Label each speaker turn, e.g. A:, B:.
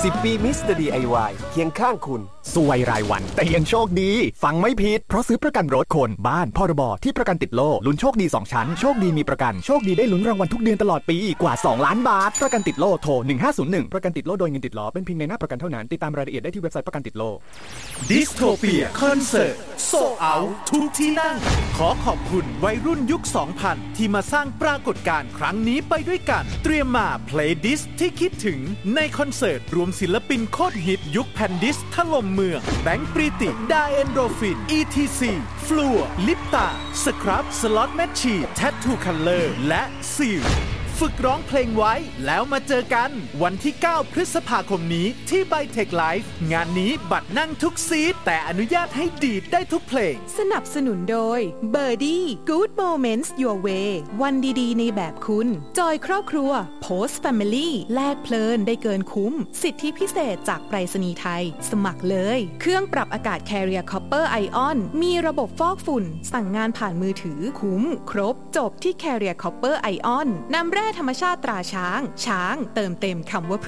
A: 10 ปีมิสเตอร์ DIY เคียงข้างคุณ
B: สวยรายวันแต่ยังโชคดีฟังไม่ผิดเพราะซื้อประกันรถคนบ้านพรบที่ประกันติดโล่ลุ้นโชคดี2ชั้นโชคดีมีประกันโชคดีได้ลุ้นรางวัลทุกเดือนตลอดปีกว่า2ล้านบาทประกันติดโล่โทร1501ประกันติดโล่โดยเงินติดล้อเป็นเพียงในหน้าประกันเท่านั้นติดตามรายละเอียดได้ที่เว็บไซต์ประกันติดโล่
C: ดิสโทเปียคอนเสิร์ตโซเอาทุกที่นั่งขอขอบคุณวัยรุ่นยุค 2000 ที่มาสร้างปรากฏการณ์ครั้งนี้ไปด้วยกันเตรียมมาเพลย์ดิสที่คิดถึงในคอนเสิร์ตรวมศิลปินโคตรฮิตยุคแผ่นดิสถล่มเมืองแบงค์ปรีติดาเอนโดฟิน ETC ฟลัวลิปตาสครับสล็อตแมชชีนแทททูคัลเลอร์และซิลฝึกร้องเพลงไว้แล้วมาเจอกันวันที่ 9 พฤษภาคมนี้ที่ไบเทคไลฟ์งานนี้บัตรนั่งทุกซีทแต่อนุญาตให้ดีดได้ทุกเพลง
D: สนับสนุนโดย Birdie Good Moments Your Way วันดีๆในแบบคุณจอยครอบครัว Post Family แลกเพลินได้เกินคุ้มสิทธิพิเศษจากไปรษณีย์ไทยสมัครเลยเครื่องปรับอากาศ Carrier Copper Ion มีระบบฟอกฝุ่นสั่งงานผ่านมือถือคุ้มครบจบที่ Carrier Copper Ion นำแร่ธรรมชาติตราช้างเติมเต็มคำว่า